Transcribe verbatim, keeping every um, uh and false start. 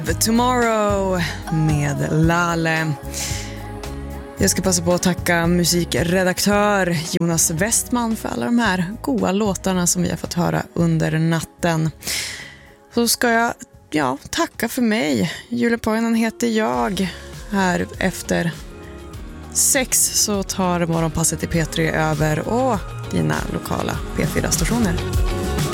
Tomorrow med Lale. Jag ska passa på att tacka musikredaktör Jonas Westman för alla de här goda låtarna som vi har fått höra under natten. Så ska jag ja, tacka för mig. Julia Poinen heter jag. Här efter sex så tar morgonpasset i P tre över och dina lokala P fyra-stationer.